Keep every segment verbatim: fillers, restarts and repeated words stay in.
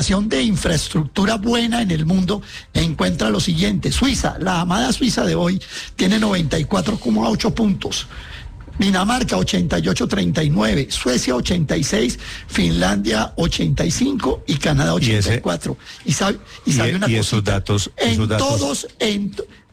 calificación de infraestructura buena en el mundo, encuentra lo siguiente. Suiza, la amada Suiza de hoy, tiene noventa y cuatro coma ocho puntos. Dinamarca ochenta y ocho coma treinta y nueve, Suecia ochenta y seis, Finlandia ochenta y cinco y Canadá ochenta y cuatro. Y, ese, y sabe, y sabe y, una y cosita, esos datos, esos en datos... todos, en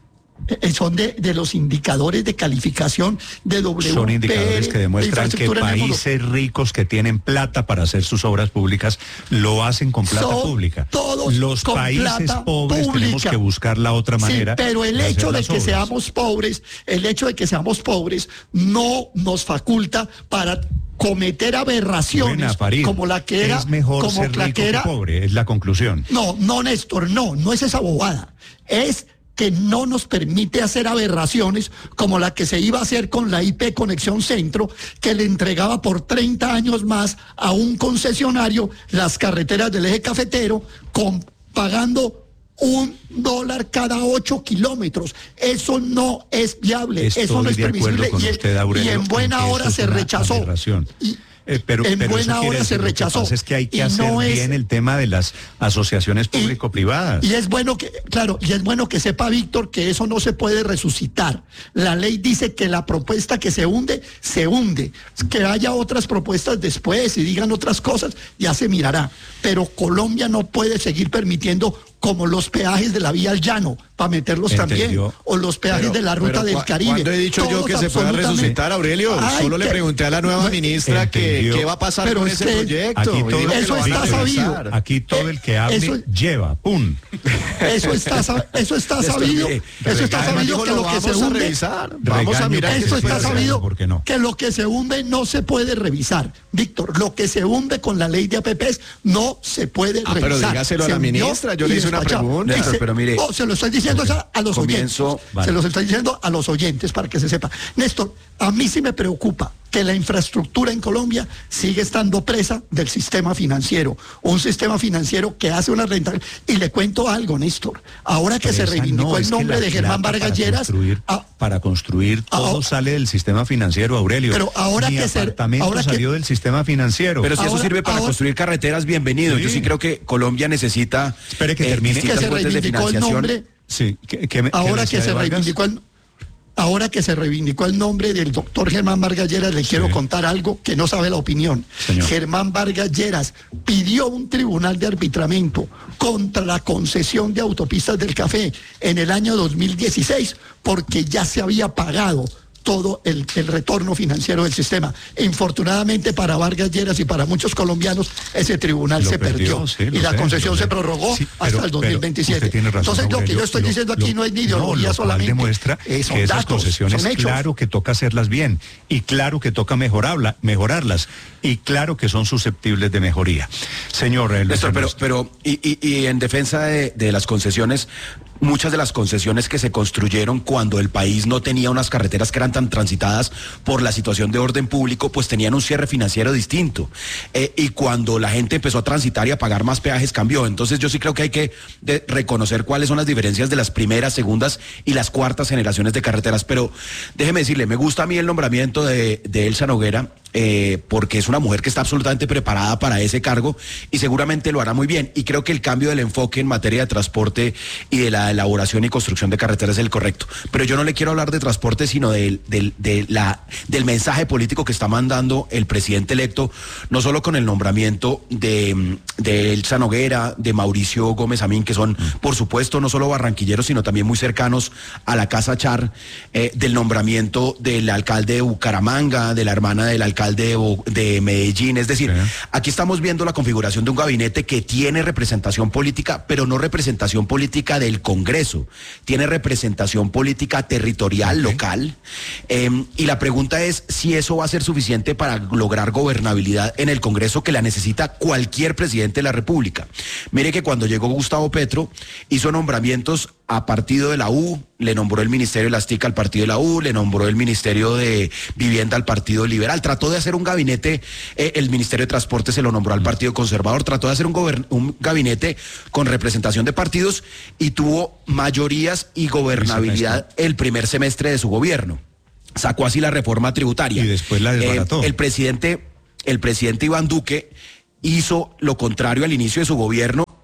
son de, de los indicadores de calificación de W P R. Son indicadores que demuestran que países ricos que tienen plata para hacer sus obras públicas lo hacen con plata son pública. Todos los con países pobres pública. Tenemos que buscar la otra manera. Sí, pero el de hecho de las que obras. seamos pobres, el hecho de que seamos pobres no nos faculta para cometer aberraciones Buena, Farid, como la que era es mejor como ser la rico que era, que pobre, es la conclusión. No, no, Néstor, no, no es esa bobada. Es que no nos permite hacer aberraciones como la que se iba a hacer con la I P Conexión Centro, que le entregaba por treinta años más a un concesionario las carreteras del eje cafetero, con, pagando un dólar cada ocho kilómetros. Eso no es viable, Estoy eso no es de permisible. con y, usted, Aurelio, y en buena en hora se rechazó. Y, Eh, pero, en pero buena hora se rechazó. Lo que pasa es que hay que y hacer no bien es, el tema de las asociaciones público-privadas. Y, y es bueno que, claro, y es bueno que sepa Víctor que eso no se puede resucitar. La ley dice que la propuesta que se hunde, se hunde. Que haya otras propuestas después y digan otras cosas, ya se mirará. Pero Colombia no puede seguir permitiendo como los peajes de la vía al llano, para meterlos ¿Entendió? también, o los peajes Pero, de la ruta pero, del Caribe. ¿Cuándo he dicho yo que se pueda resucitar, Aurelio? Ay, Solo le que- pregunté a la nueva ministra que Entendió. qué va a pasar Pero con es ese que proyecto. Aquí todo- Y dijo que eso lo van a está revisar. sabido. Aquí todo el que hable Eso- lleva, pum. Eso está, sa- eso está Esto, sabido, mire, eso está además sabido dijo, que lo lo que vamos se a hunde, revisar. Vamos a Regaño mirar que qué eso se puede está hacer. sabido, ¿por qué no? que lo que se hunde no se puede revisar. Víctor, lo que se hunde con la ley de A P Ps no se puede Ah, pero revisar. dígaselo a Se la hundió ministra, yo y le hice una despachado. pregunta. Y Néstor, se- pero mire, no, se lo estoy diciendo a, a los comienzo- oyentes. vale. Se los estoy diciendo a los oyentes para que se sepa. Néstor, a mí sí me preocupa que la infraestructura en Colombia sigue estando presa del sistema financiero. Un sistema financiero que hace una renta. Y le cuento algo, Néstor. Ahora que se Presa, reivindicó no, el es que nombre la de Germán plata Vargas para Lleras. construir- ah, Para construir todo ah, sale del sistema financiero, Aurelio. Pero ahora Mi que se- apartamento ahora que- salió del sistema financiero. Pero si eso Ahora- sirve para ahora- construir carreteras, bienvenido. Sí. Yo sí creo que Colombia necesita Espere que termine. distintas que se fuentes de reivindicó el financiación. nombre. Sí, que, que me- Ahora decía que de se Vargas? reivindicó el, ahora que se reivindicó el nombre del doctor Germán Vargas Lleras, le quiero contar algo que no sabe la opinión. Señor. Germán Vargas Lleras pidió un tribunal de arbitramiento contra la concesión de autopistas del café en el año dos mil dieciséis porque ya se había pagado todo el, el retorno financiero del sistema. Infortunadamente para Vargas Lleras y para muchos colombianos ese tribunal Lo se perdió, perdió, sí, lo y la sé, concesión lo se sé. prorrogó Sí, hasta pero- el dos mil veintisiete. pero usted tiene razón, Entonces lo que Aurelio, yo estoy lo- diciendo aquí lo- no es ni ideología no, lo cual solamente. demuestra eh, son que esas datos, concesiones, son hechos. claro que toca hacerlas bien y claro que toca mejorarla, mejorarlas y claro que son susceptibles de mejoría. Señor eh, Luis Néstor, pero, Ernesto. pero y, y, y en defensa de, de las concesiones, muchas de las concesiones que se construyeron cuando el país no tenía unas carreteras que eran tan transitadas por la situación de orden público, pues tenían un cierre financiero distinto. Eh, y cuando la gente empezó a transitar y a pagar más peajes, cambió. Entonces yo sí creo que hay que de, reconocer cuáles son las diferencias de las primeras, segundas y las cuartas generaciones de carreteras. Pero déjeme decirle, me gusta a mí el nombramiento de, de Elsa Noguera, eh, porque es una mujer que está absolutamente preparada para ese cargo y seguramente lo hará muy bien. Y creo que el cambio del enfoque en materia de transporte y de la elaboración y construcción de carreteras es el correcto. Pero yo no le quiero hablar de transporte, sino del, del, de la, del mensaje político que está mandando el presidente electo, no solo con el nombramiento de, de Elsa Noguera, de Mauricio Gómez Amín, que son, por supuesto, no solo barranquilleros, sino también muy cercanos a la Casa Char, eh, del nombramiento del alcalde de Bucaramanga, de la hermana del alcalde de, Bo- de Medellín. Es decir, Sí. aquí estamos viendo la configuración de un gabinete que tiene representación política, pero no representación política del Congreso, tiene representación política territorial, Ok. local, eh, y la pregunta es si eso va a ser suficiente para lograr gobernabilidad en el Congreso, que la necesita cualquier presidente de la República. Mire que cuando llegó Gustavo Petro, hizo nombramientos a partido de la U, le nombró el Ministerio de las TIC al partido de la U, le nombró el Ministerio de Vivienda al Partido Liberal, trató de hacer un gabinete, eh, el Ministerio de Transporte se lo nombró al Partido Conservador, trató de hacer un, gobern- un gabinete con representación de partidos y tuvo mayorías y gobernabilidad el primer semestre de su gobierno. Sacó así la reforma tributaria. Y después la desbarató. Eh, el presidente, el presidente Iván Duque hizo lo contrario al inicio de su gobierno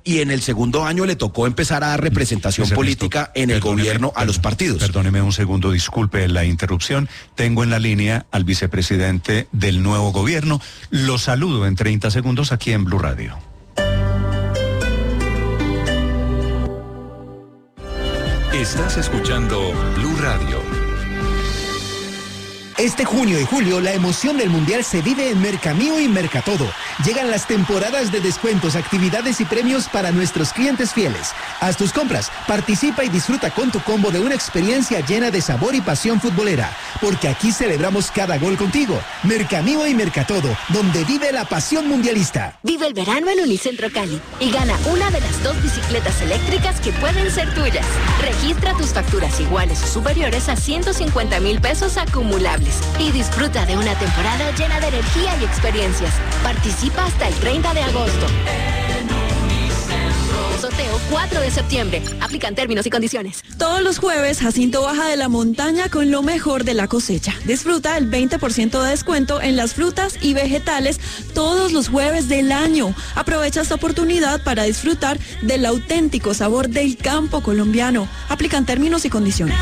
y en el segundo año le tocó empezar a dar representación Ese política resto, en el perdóneme, gobierno a los partidos. Perdóneme un segundo, disculpe la interrupción. Tengo en la línea al vicepresidente del nuevo gobierno. Lo saludo en treinta segundos aquí en Blue Radio. Estás escuchando Blue Radio. Este junio y julio, la emoción del Mundial se vive en Mercamío y Mercatodo. Llegan las temporadas de descuentos, actividades y premios para nuestros clientes fieles. Haz tus compras, participa y disfruta con tu combo de una experiencia llena de sabor y pasión futbolera. Porque aquí celebramos cada gol contigo. Mercamío y Mercatodo, donde vive la pasión mundialista. Vive el verano en Unicentro Cali y gana una de las dos bicicletas eléctricas que pueden ser tuyas. Registra tus facturas iguales o superiores a ciento cincuenta mil pesos acumulables y disfruta de una temporada llena de energía y experiencias. Participa hasta el treinta de agosto. Sorteo cuatro de septiembre. Aplican términos y condiciones. Todos los jueves, Jacinto baja de la montaña con lo mejor de la cosecha. Disfruta el veinte por ciento de descuento en las frutas y vegetales todos los jueves del año. Aprovecha esta oportunidad para disfrutar del auténtico sabor del campo colombiano. Aplican términos y condiciones.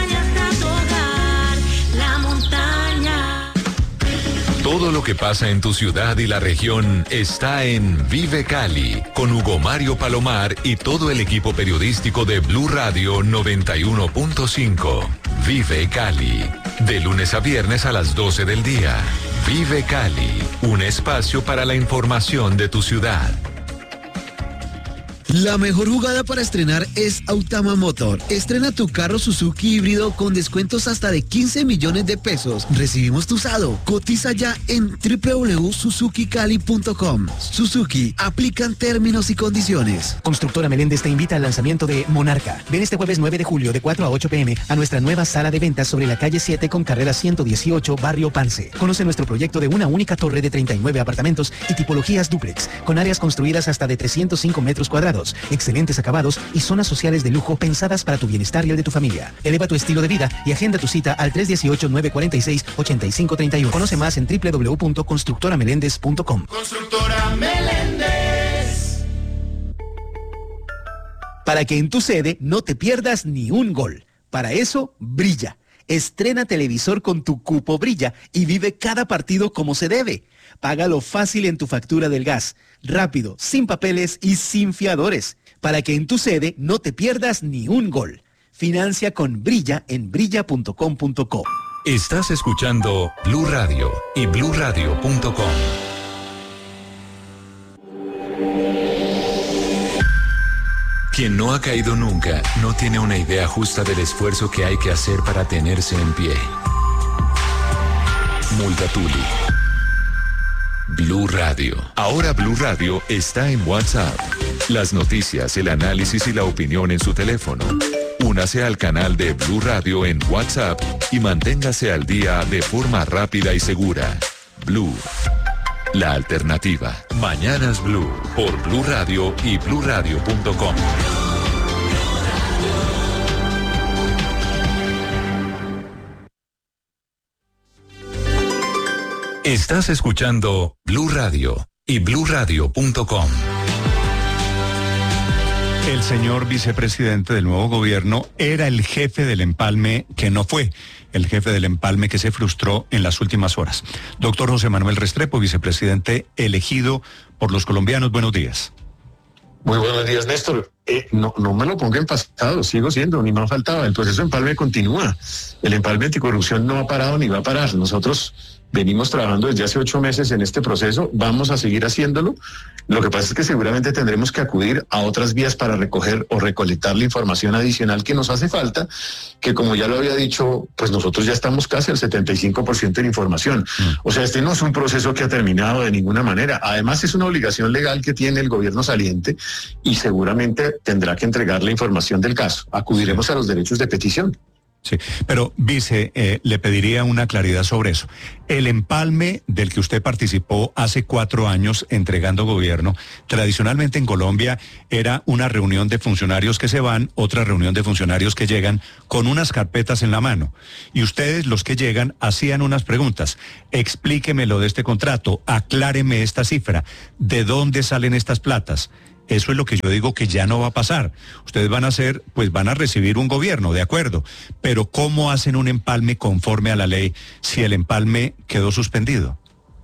Todo lo que pasa en tu ciudad y la región está en Vive Cali, con Hugo Mario Palomar y todo el equipo periodístico de Blue Radio noventa y uno punto cinco. Vive Cali, de lunes a viernes a las doce del día. Vive Cali, un espacio para la información de tu ciudad. La mejor jugada para estrenar es Autama Motor. Estrena tu carro Suzuki híbrido con descuentos hasta de quince millones de pesos. Recibimos tu usado. Cotiza ya en doble u doble u doble u punto suzuki cali punto com. Suzuki, aplican términos y condiciones. Constructora Meléndez te invita al lanzamiento de Monarca. Ven este jueves nueve de julio de cuatro a ocho pm a nuestra nueva sala de ventas sobre la calle siete con carrera ciento dieciocho, Barrio Pance. Conoce nuestro proyecto de una única torre de treinta y nueve apartamentos y tipologías dúplex, con áreas construidas hasta de trescientos cinco metros cuadrados. Excelentes acabados y zonas sociales de lujo pensadas para tu bienestar y el de tu familia. Eleva tu estilo de vida y agenda tu cita al tres uno ocho, nueve cuatro seis, ocho cinco tres uno. Conoce más en doble u doble u doble u punto constructora meléndez punto com. Constructora Meléndez. Para que en tu sede no te pierdas ni un gol. Para eso, Brilla. Estrena televisor con tu cupo Brilla y vive cada partido como se debe. Págalo fácil en tu factura del gas, rápido, sin papeles y sin fiadores, para que en tu sede no te pierdas ni un gol. Financia con Brilla en brilla punto com punto co. Estás escuchando Blue Radio y blue radio punto com. Quien no ha caído nunca no tiene una idea justa del esfuerzo que hay que hacer para tenerse en pie. Multatuli. Blue Radio. Ahora Blue Radio está en WhatsApp. Las noticias, el análisis y la opinión en su teléfono. Únase al canal de Blue Radio en WhatsApp y manténgase al día de forma rápida y segura. Blue, la alternativa. Mañanas Blue, por Blue Radio y blue radio punto com. Estás escuchando Blue Radio y blue radio punto com. El señor vicepresidente del nuevo gobierno era el jefe del empalme que no fue, el jefe del empalme que se frustró en las últimas horas. Doctor José Manuel Restrepo, vicepresidente elegido por los colombianos, buenos días. Muy buenos días, Néstor. Eh, no, no me lo ponga en pasado, sigo siendo, ni más faltaba. El proceso de empalme continúa. El empalme anticorrupción no ha parado ni va a parar. Nosotros venimos trabajando desde hace ocho meses en este proceso, vamos a seguir haciéndolo. Lo que pasa es que seguramente tendremos que acudir a otras vías para recoger o recolectar la información adicional que nos hace falta, que como ya lo había dicho, pues nosotros ya estamos casi al setenta y cinco por ciento en información. Mm. O sea, este no es un proceso que ha terminado de ninguna manera. Además, es una obligación legal que tiene el gobierno saliente y seguramente tendrá que entregar la información del caso. Acudiremos a los derechos de petición. Sí, pero vice, eh, le pediría una claridad sobre eso. El empalme del que usted participó hace cuatro años entregando gobierno, tradicionalmente en Colombia era una reunión de funcionarios que se van, otra reunión de funcionarios que llegan con unas carpetas en la mano. Y ustedes, los que llegan, hacían unas preguntas. Explíqueme lo de este contrato, acláreme esta cifra, ¿de dónde salen estas platas? eso es lo que yo digo que ya no va a pasar. Ustedes van a hacer, pues van a recibir un gobierno, de acuerdo, pero ¿cómo hacen un empalme conforme a la ley si el empalme quedó suspendido?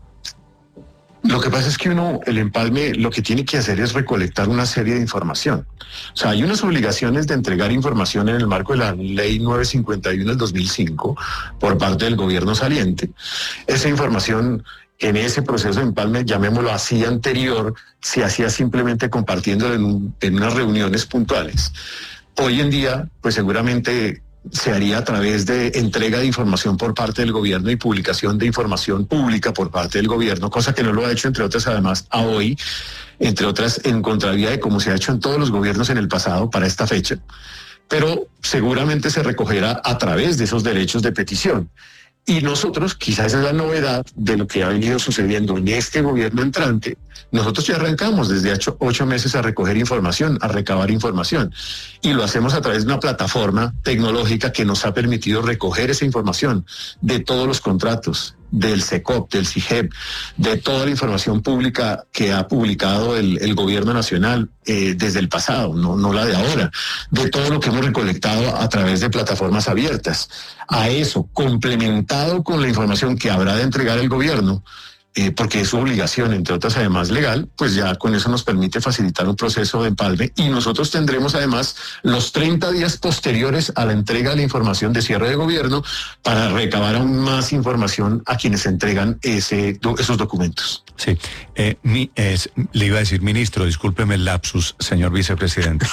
Lo que pasa es que uno, el empalme, lo que tiene que hacer es recolectar una serie de información. O sea, hay unas obligaciones de entregar información en el marco de la ley novecientos cincuenta y uno del dos mil cinco por parte del gobierno saliente. Esa información en ese proceso de empalme, llamémoslo así, anterior, se hacía simplemente compartiendo en, un, en unas reuniones puntuales. Hoy en día, pues seguramente se haría a través de entrega de información por parte del gobierno y publicación de información pública por parte del gobierno, cosa que no lo ha hecho, entre otras, además, a hoy, entre otras, en contravía de como se ha hecho en todos los gobiernos en el pasado para esta fecha, pero seguramente se recogerá a través de esos derechos de petición. Y nosotros, quizás esa es la novedad de lo que ha venido sucediendo en este gobierno entrante, nosotros ya arrancamos desde ocho, ocho meses a recoger información, a recabar información, y lo hacemos a través de una plataforma tecnológica que nos ha permitido recoger esa información de todos los contratos, del SECOP, del CIGEP, de toda la información pública que ha publicado el, el gobierno nacional eh, desde el pasado, no, no la de ahora, de todo lo que hemos recolectado a través de plataformas abiertas. A eso, complementado con la información que habrá de entregar el gobierno, Eh, porque es su obligación, entre otras además legal, pues ya con eso nos permite facilitar un proceso de empalme, y nosotros tendremos además los treinta días posteriores a la entrega de la información de cierre de gobierno para recabar aún más información a quienes entregan ese, esos documentos. Sí, eh, mi, es, le iba a decir ministro, discúlpeme el lapsus, señor vicepresidente.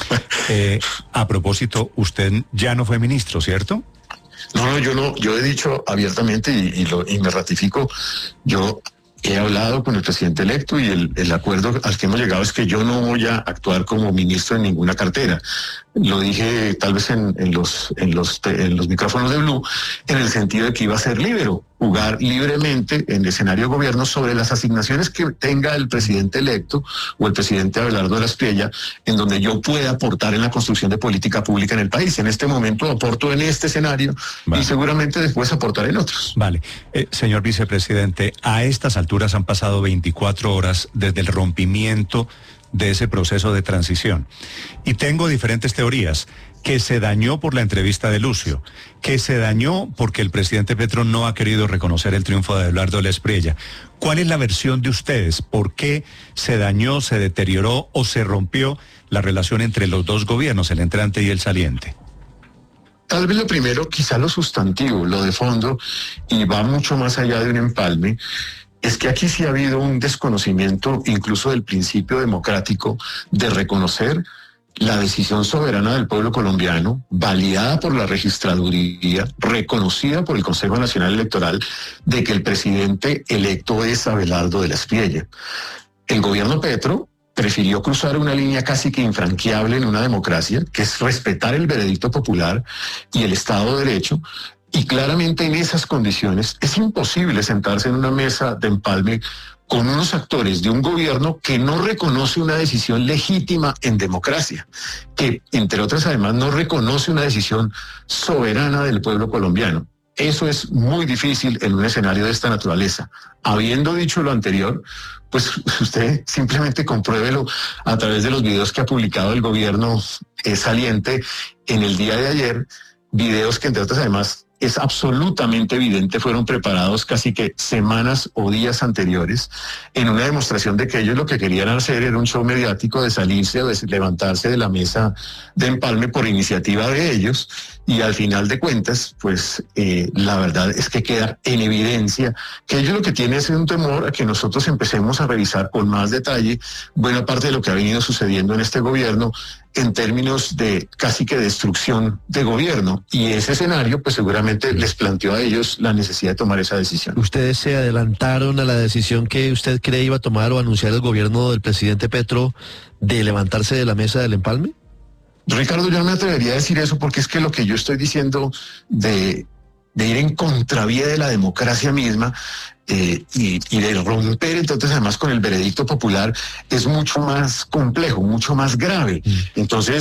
eh, a propósito, usted ya no fue ministro, ¿cierto? No, no, yo no, yo he dicho abiertamente y, y, lo, y me ratifico, yo he hablado con el presidente electo y el, el acuerdo al que hemos llegado es que yo no voy a actuar como ministro en ninguna cartera. Lo dije tal vez en, en, los, en, los, en los micrófonos de Blue, en el sentido de que iba a ser líbero, jugar libremente en el escenario de gobierno sobre las asignaciones que tenga el presidente electo o el presidente Abelardo de la Espriella, en donde yo pueda aportar en la construcción de política pública en el país. En este momento aporto en este escenario, vale, y seguramente después aportaré en otros. Vale. Eh, señor vicepresidente, a estas alturas han pasado veinticuatro horas desde el rompimiento de ese proceso de transición. Y tengo diferentes teorías, que se dañó por la entrevista de Lucio, que se dañó porque el presidente Petro no ha querido reconocer el triunfo de Abelardo de la Espriella. ¿Cuál es la versión de ustedes? ¿Por qué se dañó, se deterioró o se rompió la relación entre los dos gobiernos, el entrante y el saliente? Tal vez lo primero, quizá lo sustantivo, lo de fondo, y va mucho más allá de un empalme, es que aquí sí ha habido un desconocimiento incluso del principio democrático de reconocer la decisión soberana del pueblo colombiano, validada por la registraduría, reconocida por el Consejo Nacional Electoral, de que el presidente electo es Abelardo de la Espriella. El gobierno Petro prefirió cruzar una línea casi que infranqueable en una democracia, que es respetar el veredicto popular y el Estado de Derecho. Y claramente en esas condiciones es imposible sentarse en una mesa de empalme con unos actores de un gobierno que no reconoce una decisión legítima en democracia, que entre otras además no reconoce una decisión soberana del pueblo colombiano. Eso es muy difícil en un escenario de esta naturaleza. Habiendo dicho lo anterior, pues usted simplemente compruébelo a través de los videos que ha publicado el gobierno eh, saliente en el día de ayer, videos que entre otras además es absolutamente evidente, fueron preparados casi que semanas o días anteriores en una demostración de que ellos lo que querían hacer era un show mediático de salirse o de levantarse de la mesa de empalme por iniciativa de ellos, y al final de cuentas, pues eh, la verdad es que queda en evidencia que ellos lo que tienen es un temor a que nosotros empecemos a revisar con más detalle buena parte de lo que ha venido sucediendo en este gobierno en términos de casi que destrucción de gobierno, y ese escenario pues seguramente les planteó a ellos la necesidad de tomar esa decisión. ¿Ustedes se adelantaron a la decisión que usted cree iba a tomar o anunciar el gobierno del presidente Petro de levantarse de la mesa del empalme? Ricardo, yo no me atrevería a decir eso, porque es que lo que yo estoy diciendo de, de ir en contravía de la democracia misma eh, y, y de romper entonces además con el veredicto popular es mucho más complejo, mucho más grave. Entonces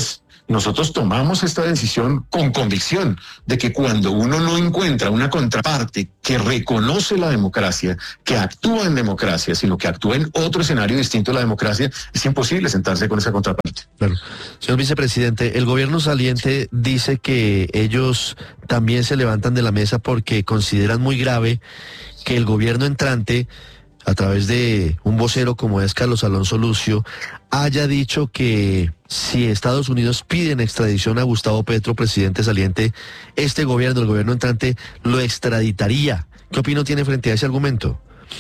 nosotros tomamos esta decisión con convicción de que cuando uno no encuentra una contraparte que reconoce la democracia, que actúa en democracia, sino que actúa en otro escenario distinto a la democracia, es imposible sentarse con esa contraparte. Claro. Señor vicepresidente, el gobierno saliente dice que ellos también se levantan de la mesa porque consideran muy grave que el gobierno entrante, a través de un vocero como es Carlos Alonso Lucio, haya dicho que si Estados Unidos pide en extradición a Gustavo Petro, presidente saliente, este gobierno, el gobierno entrante, lo extraditaría. ¿Qué opinión tiene frente a ese argumento?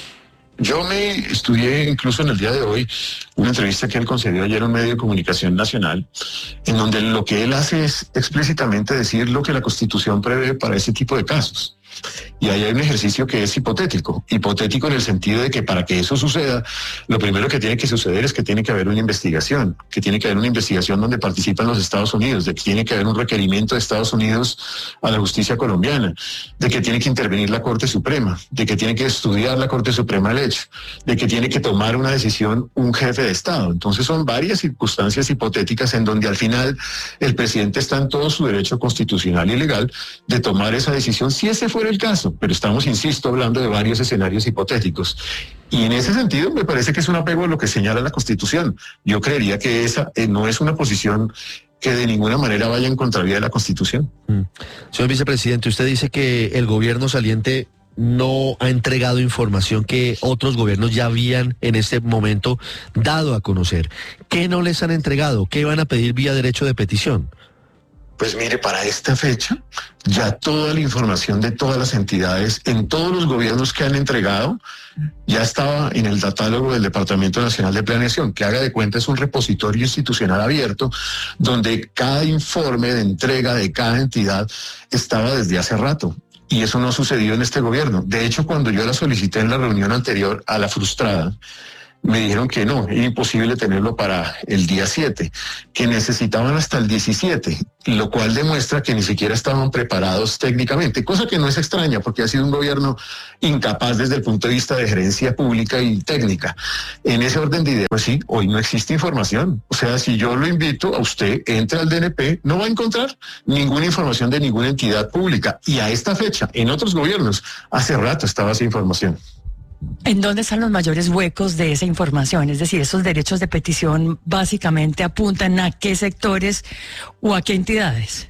Yo me estudié incluso en el día de hoy una entrevista que él concedió ayer a un medio de comunicación nacional, en donde lo que él hace es explícitamente decir lo que la Constitución prevé para ese tipo de casos. Y ahí hay un ejercicio que es hipotético, hipotético en el sentido de que para que eso suceda, lo primero que tiene que suceder es que tiene que haber una investigación, que tiene que haber una investigación donde participan los Estados Unidos, de que tiene que haber un requerimiento de Estados Unidos a la justicia colombiana, de que tiene que intervenir la Corte Suprema, de que tiene que estudiar la Corte Suprema el hecho, de que tiene que tomar una decisión un jefe de Estado. Entonces son varias circunstancias hipotéticas en donde al final el presidente está en todo su derecho constitucional y legal de tomar esa decisión si ese fuera el caso, pero estamos, insisto, hablando de varios escenarios hipotéticos. Y en ese sentido me parece que es un apego a lo que señala la Constitución. Yo creería que esa eh, no es una posición que de ninguna manera vaya en contravía de la Constitución. Mm. Señor vicepresidente, usted dice que el gobierno saliente no ha entregado información que otros gobiernos ya habían en este momento dado a conocer. ¿Qué no les han entregado? ¿Qué van a pedir vía derecho de petición? Pues mire, para esta fecha, ya toda la información de todas las entidades, en todos los gobiernos que han entregado, ya estaba en el datálogo del Departamento Nacional de Planeación, que haga de cuenta es un repositorio institucional abierto, donde cada informe de entrega de cada entidad estaba desde hace rato. Y eso no ha sucedido en este gobierno. De hecho, cuando yo la solicité en la reunión anterior a la frustrada, me dijeron que no, era imposible tenerlo para el día siete, que necesitaban hasta el diecisiete, lo cual demuestra que ni siquiera estaban preparados técnicamente, cosa que no es extraña porque ha sido un gobierno incapaz desde el punto de vista de gerencia pública y técnica. En ese orden de ideas, pues sí, hoy no existe información. O sea, si yo lo invito a usted, entre al D N P, no va a encontrar ninguna información de ninguna entidad pública. Y a esta fecha, en otros gobiernos, hace rato estaba esa información. ¿En dónde están los mayores huecos de esa información? Es decir, esos derechos de petición básicamente apuntan a qué sectores o a qué entidades.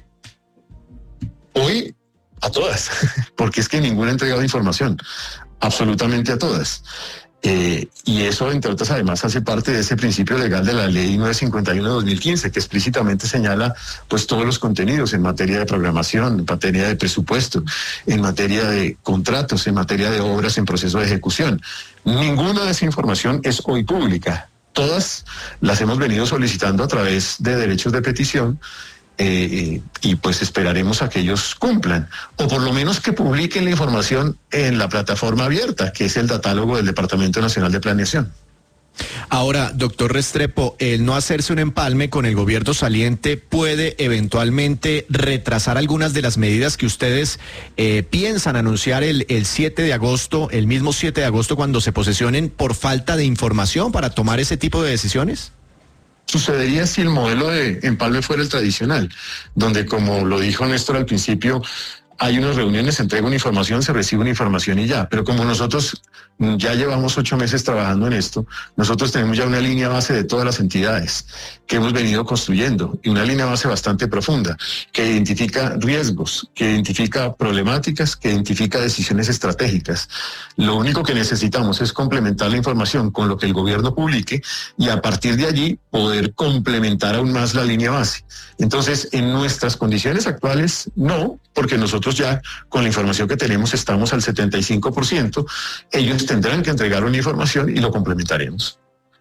Hoy a todas, porque es que ninguna ha entregado información, absolutamente a todas. Eh, y eso, entre otras, además hace parte de ese principio legal de la ley novecientos cincuenta y uno de dos mil quince, que explícitamente señala pues todos los contenidos en materia de programación, en materia de presupuesto, en materia de contratos, en materia de obras en proceso de ejecución. Ninguna de esa información es hoy pública. Todas las hemos venido solicitando a través de derechos de petición. Eh, y pues esperaremos a que ellos cumplan, o por lo menos que publiquen la información en la plataforma abierta, que es el datálogo del Departamento Nacional de Planeación. Ahora, doctor Restrepo, el no hacerse un empalme con el gobierno saliente puede eventualmente retrasar algunas de las medidas que ustedes eh, piensan anunciar el, el siete de agosto, el mismo siete de agosto, cuando se posesionen por falta de información para tomar ese tipo de decisiones. Sucedería si el modelo de empalme fuera el tradicional, donde, como lo dijo Néstor al principio, hay unas reuniones, se entrega una información, se recibe una información y ya. Pero como nosotros ya llevamos ocho meses trabajando en esto, nosotros tenemos ya una línea base de todas las entidades que hemos venido construyendo, y una línea base bastante profunda, que identifica riesgos, que identifica problemáticas, que identifica decisiones estratégicas. Lo único que necesitamos es complementar la información con lo que el gobierno publique, y a partir de allí poder complementar aún más la línea base. Entonces, en nuestras condiciones actuales, no, porque nosotros ya con la información que tenemos estamos al setenta y cinco por ciento, ellos tendrán que entregar una información y lo complementaremos.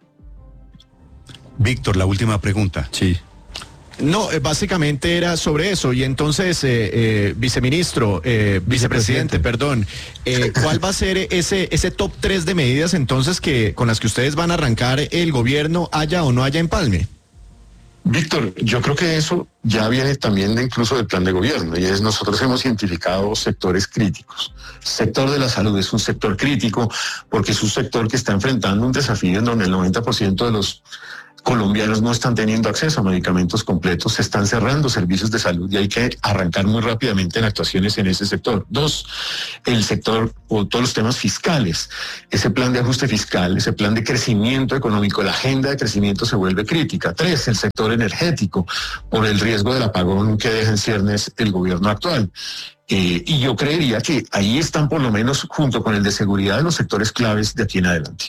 Víctor, la última pregunta. Sí. No, eh, básicamente era sobre eso. Y entonces, eh, eh, viceministro, eh, vicepresidente, perdón, eh, ¿cuál va a ser ese ese top tres de medidas entonces que con las que ustedes van a arrancar el gobierno, haya o no haya empalme? Víctor, yo creo que eso ya viene también de incluso del plan de gobierno, y es nosotros hemos identificado sectores críticos. El sector de la salud es un sector crítico porque es un sector que está enfrentando un desafío en donde el noventa por ciento de los colombianos no están teniendo acceso a medicamentos completos, se están cerrando servicios de salud y hay que arrancar muy rápidamente en actuaciones en ese sector. Dos, el sector o todos los temas fiscales, ese plan de ajuste fiscal, ese plan de crecimiento económico, la agenda de crecimiento se vuelve crítica. Tres, el sector energético, por el riesgo del apagón que deja en ciernes el gobierno actual. Eh, y yo creería que ahí están por lo menos junto con el de seguridad de los sectores claves de aquí en adelante.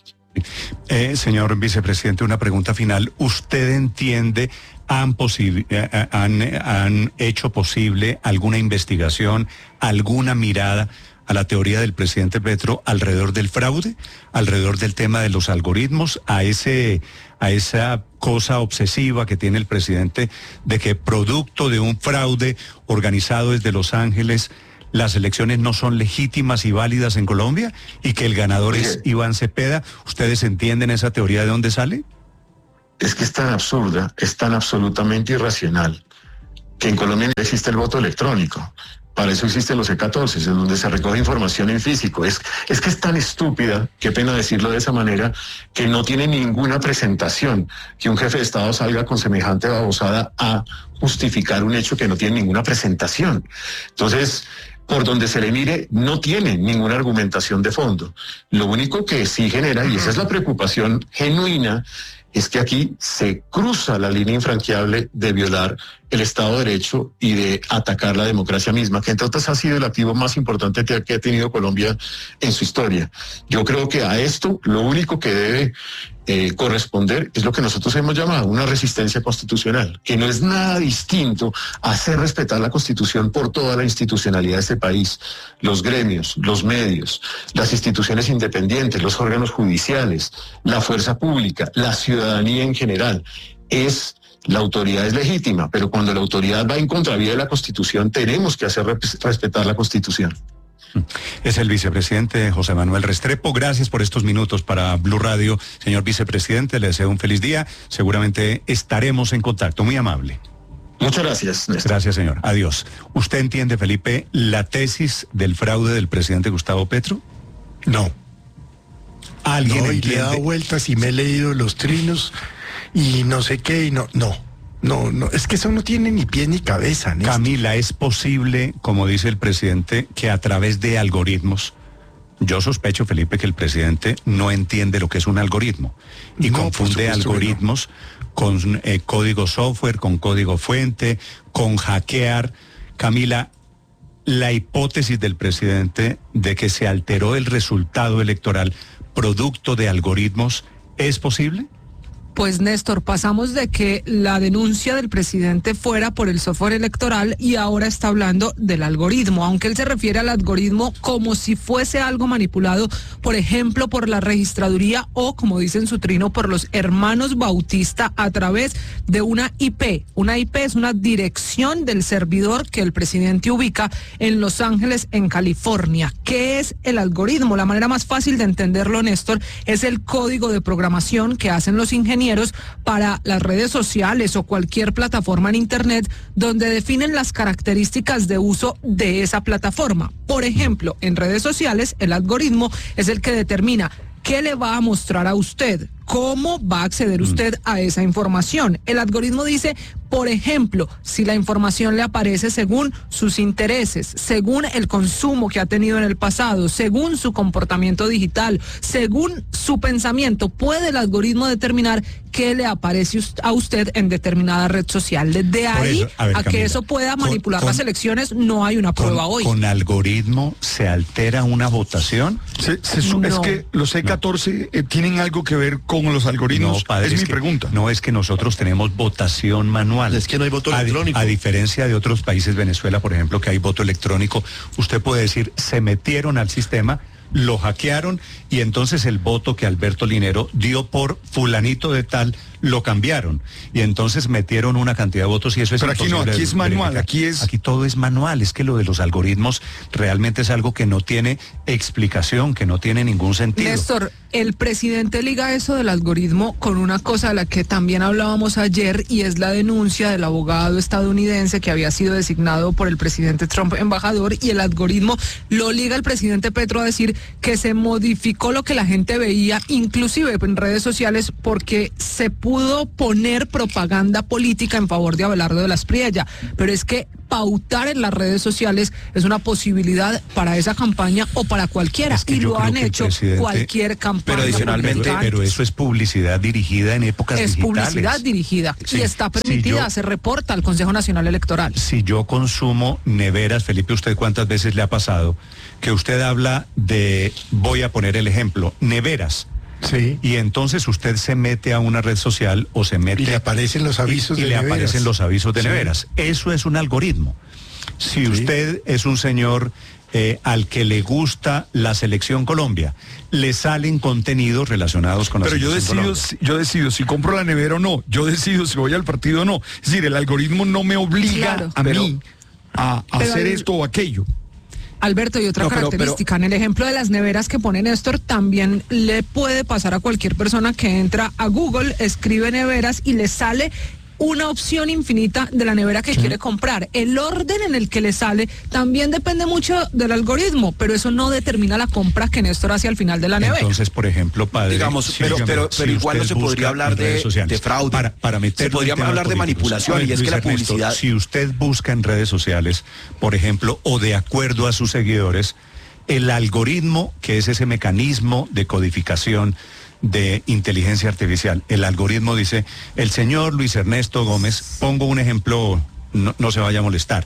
Eh, señor vicepresidente, una pregunta final. ¿Usted entiende, han, eh, han, han hecho posible alguna investigación, alguna mirada a la teoría del presidente Petro alrededor del fraude, alrededor del tema de los algoritmos, a ese, a esa cosa obsesiva que tiene el presidente de que producto de un fraude organizado desde Los Ángeles, las elecciones no son legítimas y válidas en Colombia y que el ganador Oye, es Iván Cepeda? ¿Ustedes entienden esa teoría de dónde sale? Es que es tan absurda, es tan absolutamente irracional, que en Colombia no existe el voto electrónico. Para eso existen los C catorce, en donde se recoge información en físico. Es, es que es tan estúpida, qué pena decirlo de esa manera, que no tiene ninguna presentación que un jefe de Estado salga con semejante babosada a justificar un hecho que no tiene ninguna presentación. Entonces, por donde se le mire, no tiene ninguna argumentación de fondo. Lo único que sí genera, y esa es la preocupación genuina, es que aquí se cruza la línea infranqueable de violar el Estado de Derecho y de atacar la democracia misma, que entre otras ha sido el activo más importante que, que ha tenido Colombia en su historia. Yo creo que a esto lo único que debe eh, corresponder es lo que nosotros hemos llamado una resistencia constitucional, que no es nada distinto a hacer respetar la Constitución por toda la institucionalidad de este país, los gremios, los medios, las instituciones independientes, los órganos judiciales, la fuerza pública, la ciudadanía en general. Es La autoridad es legítima, pero cuando la autoridad va en contravía de la Constitución, tenemos que hacer respetar la Constitución. Es el vicepresidente José Manuel Restrepo. Gracias por estos minutos para Blue Radio. Señor vicepresidente, le deseo un feliz día. Seguramente estaremos en contacto. Muy amable. Muchas gracias, Néstor. Gracias, señor. Adiós. ¿Usted entiende, Felipe, la tesis del fraude del presidente Gustavo Petro? No. ¿Alguien no, y entiende? le he dado vueltas y me he leído los trinos y no sé qué, y no, no, no, no, es que eso no tiene ni pie ni cabeza, Néstor. Camila, ¿es posible, como dice el presidente, que a través de algoritmos, yo sospecho, Felipe, que el presidente no entiende lo que es un algoritmo y no, confunde algoritmos no. con eh, código software, con código fuente, con hackear? Camila, la hipótesis del presidente de que se alteró el resultado electoral producto de algoritmos, ¿es posible? Pues Néstor, pasamos de que la denuncia del presidente fuera por el software electoral y ahora está hablando del algoritmo, aunque él se refiere al algoritmo como si fuese algo manipulado, por ejemplo, por la registraduría o, como dice en su trino, por los hermanos Bautista a través de una I P. Una I P es una dirección del servidor que el presidente ubica en Los Ángeles, en California. ¿Qué es el algoritmo? La manera más fácil de entenderlo, Néstor, es el código de programación que hacen los ingenieros para las redes sociales o cualquier plataforma en Internet donde definen las características de uso de esa plataforma. Por ejemplo, en redes sociales, el algoritmo es el que determina qué le va a mostrar a usted, cómo va a acceder usted a esa información. El algoritmo dice, por ejemplo, si la información le aparece según sus intereses, según el consumo que ha tenido en el pasado, según su comportamiento digital, según su pensamiento, puede el algoritmo determinar qué le aparece a usted en determinada red social. Desde ahí eso, a, ver, a Camila, que eso pueda manipular con, las elecciones, no hay una prueba con, hoy. ¿Con algoritmo se altera una votación? Se, se, no. Es que los C catorce no. eh, tienen algo que ver con los algoritmos. No, padre, es, es mi que, pregunta. No, es que nosotros tenemos votación manual. Es que no hay voto a, electrónico. A diferencia de otros países, Venezuela, por ejemplo, que hay voto electrónico, usted puede decir, se metieron al sistema, lo hackearon y entonces el voto que Alberto Linero dio por fulanito de tal lo cambiaron y entonces metieron una cantidad de votos y eso es Pero aquí no, aquí es manual, aquí es... Aquí todo es manual, es que lo de los algoritmos realmente es algo que no tiene explicación, que no tiene ningún sentido. Néstor, el presidente liga eso del algoritmo con una cosa de la que también hablábamos ayer y es la denuncia del abogado estadounidense que había sido designado por el presidente Trump embajador y el algoritmo lo liga el presidente Petro a decir que se modificó lo que la gente veía, inclusive en redes sociales, porque se pudo pudo poner propaganda política en favor de Abelardo de la Espriella, pero es que pautar en las redes sociales es una posibilidad para esa campaña o para cualquiera, es que y lo han hecho presidente... cualquier campaña. Pero adicionalmente, pero, pero eso es publicidad dirigida en épocas es digitales. Es publicidad dirigida, sí. Y está permitida, si yo, se reporta al Consejo Nacional Electoral. Si yo consumo neveras, Felipe, ¿usted cuántas veces le ha pasado que usted habla de, voy a poner el ejemplo, neveras? Sí. Y entonces usted se mete a una red social o se mete... Y le aparecen los avisos y, de y le neveras. aparecen los avisos de sí. neveras. Eso es un algoritmo. Si sí. usted es un señor eh, al que le gusta la Selección Colombia, le salen contenidos relacionados con la Pero Selección yo decido, Colombia. yo decido si compro la nevera o no. Yo decido si voy al partido o no. Es decir, el algoritmo no me obliga claro. a pero, mí a, a hacer el... esto o aquello. Alberto, y otra no, pero, característica, pero... en el ejemplo de las neveras que pone Néstor, también le puede pasar a cualquier persona que entra a Google, escribe neveras y le sale una opción infinita de la nevera que sí. quiere comprar. El orden en el que le sale también depende mucho del algoritmo, pero eso no determina la compra que Néstor hace al final de la nevera. Entonces, por ejemplo, padre... Digamos, si pero, pero, pero si igual no se podría hablar de, de fraude. Para, para se podría hablar de manipulación, ver, y es Luis que la Ernesto, publicidad... Si usted busca en redes sociales, por ejemplo, o de acuerdo a sus seguidores, el algoritmo, que es ese mecanismo de codificación de inteligencia artificial. El algoritmo dice, el señor Luis Ernesto Gómez, pongo un ejemplo, no, no se vaya a molestar,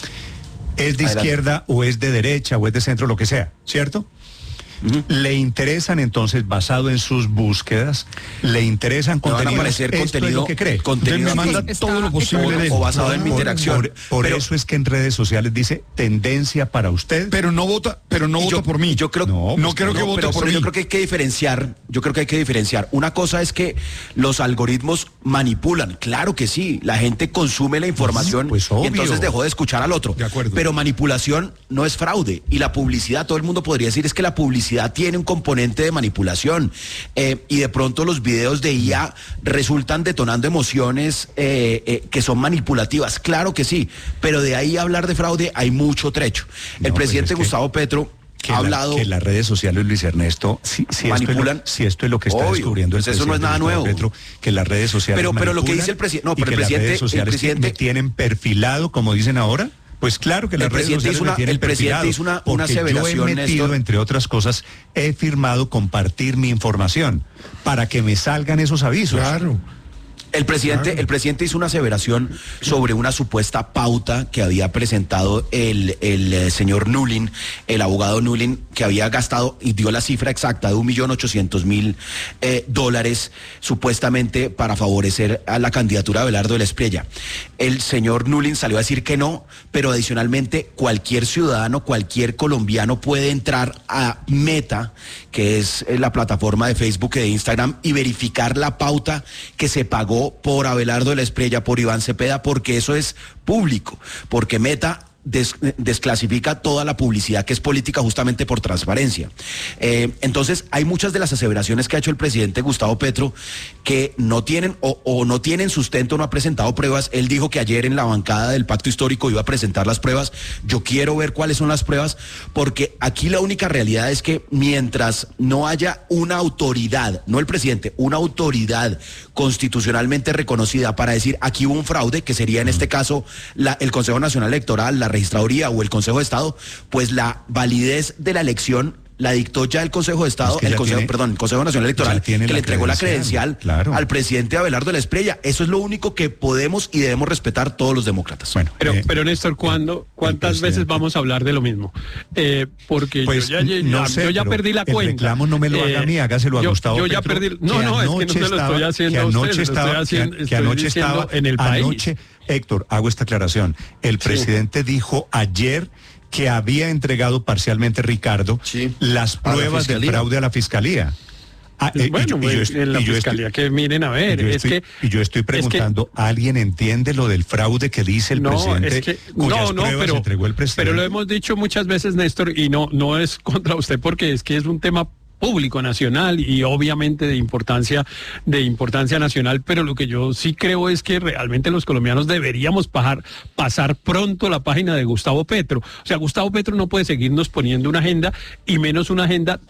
es de Adelante. Izquierda o es de derecha o es de centro, lo que sea, ¿cierto? Uh-huh. Le interesan entonces, basado en sus búsquedas, le interesan contenidos. Van a aparecer esto contenido, es lo que cree. Contenido me manda está, todo lo posible o, o basado en mi interacción. Por, por pero, eso es que en redes sociales dice tendencia para usted. Pero no vota, pero no vota yo, por mí. Yo creo, no, no creo no, que vote pero, por pero mí. Yo creo que hay que diferenciar. Yo creo que hay que diferenciar. Una cosa es que los algoritmos manipulan. Claro que sí. La gente consume la información pues, pues, y entonces dejó de escuchar al otro. De acuerdo. Pero manipulación no es fraude. Y la publicidad, todo el mundo podría decir es que la publicidad tiene un componente de manipulación, eh, y de pronto los videos de I A resultan detonando emociones eh, eh, que son manipulativas, claro que sí, pero de ahí a hablar de fraude hay mucho trecho. El no, presidente pues Gustavo Petro que ha la, hablado... Que las redes sociales, Luis Ernesto, si, si manipulan... Esto es lo, si esto es lo que está obvio, descubriendo el pues eso no es nada nuevo. Petro, que las redes sociales Pero, pero lo que dice el presidente... No, pero y que el presidente... las redes sociales el presidente me tienen perfilado, como dicen ahora... Pues claro que las redes sociales una, me tienen el presidente hizo una, una aseveración, yo he metido, Néstor, entre otras cosas, he firmado compartir mi información para que me salgan esos avisos. Claro. El presidente, claro. el presidente hizo una aseveración sobre una supuesta pauta que había presentado el, el, el señor Nullin, el abogado Nullin, que había gastado, y dio la cifra exacta, de un millón ochocientos mil eh, dólares, supuestamente para favorecer a la candidatura de Abelardo de la Espriella. El señor Nullin salió a decir que no, pero adicionalmente cualquier ciudadano, cualquier colombiano puede entrar a Meta, que es la plataforma de Facebook y de Instagram, y verificar la pauta que se pagó por Abelardo de la Espriella, por Iván Cepeda, porque eso es público, porque Meta Des, desclasifica toda la publicidad que es política justamente por transparencia. Eh, entonces hay muchas de las aseveraciones que ha hecho el presidente Gustavo Petro que no tienen o, o no tienen sustento, no ha presentado pruebas. Él dijo que ayer en la bancada del Pacto Histórico iba a presentar las pruebas. Yo quiero ver cuáles son las pruebas, porque aquí la única realidad es que mientras no haya una autoridad, no el presidente, una autoridad constitucionalmente reconocida para decir aquí hubo un fraude, que sería en este caso la, el Consejo Nacional Electoral, la registraduría o el Consejo de Estado, pues la validez de la elección la dictó ya el Consejo de Estado, es que el Consejo, tiene, perdón, el Consejo Nacional Electoral, que le entregó la credencial claro. al presidente Abelardo de la Espriella. Eso es lo único que podemos y debemos respetar todos los demócratas. Bueno, pero, eh, pero Néstor, ¿cuándo, ¿cuántas veces vamos a hablar de lo mismo? Eh, porque pues, yo ya, no yo sé, ya perdí la el cuenta. El reclamo no me lo haga a mí, hágaselo a yo, Gustavo Yo ya Petro, perdí... No, no, es que no se lo estoy haciendo a usted, estaba, lo estoy haciendo, que, que anoche estaba en el país. Anoche, Héctor, hago esta aclaración. El presidente sí. dijo ayer que había entregado parcialmente, Ricardo, sí. las pruebas del fraude a la Fiscalía. Ah, eh, bueno, y yo, y yo, en la Fiscalía estoy, que miren a ver, es estoy, que... Y yo estoy preguntando, es que, ¿alguien entiende lo del fraude que dice el no, presidente? Es que, cuyas no, no, pruebas pero, entregó el presidente? Pero lo hemos dicho muchas veces, Néstor, y no, no es contra usted, porque es que es un tema público, nacional y obviamente de importancia de importancia nacional, pero lo que yo sí creo es que realmente los colombianos deberíamos pasar, pasar pronto la página de Gustavo Petro. O sea, Gustavo Petro no puede seguirnos poniendo una agenda, y menos una agenda